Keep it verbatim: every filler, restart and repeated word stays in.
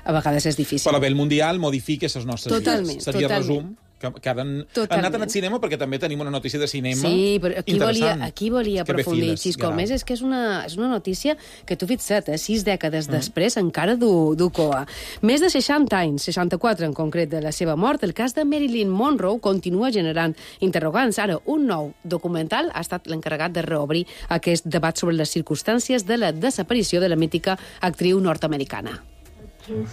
a vegades és difícil. Però bé, el Mundial modifica les nostres Totalment, vides. Seria totalment. resum que, que han, han anat al cinema perquè també tenim una notícia de cinema sí, però aquí volia, interessant. aquí volia És que ve aprofundir, files, Xisco. A Guerau. més, és que és una, és una notícia que tu fixa't, eh? sis dècades Mm. després encara du, du coa. Més de seixanta anys, seixanta-quatre en concret, de la seva mort, el cas de Marilyn Monroe continua generant interrogants. Ara, un nou documental ha estat l'encarregat de reobrir aquest debat sobre les circumstàncies de la desaparició de la mítica actriu nord-americana.